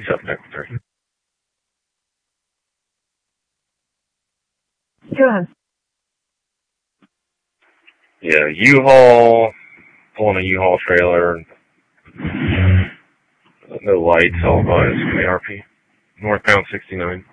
lights up next 3. Go ahead. Yeah, U-Haul, pulling a U-Haul trailer. No lights, all by ARP. Northbound 69.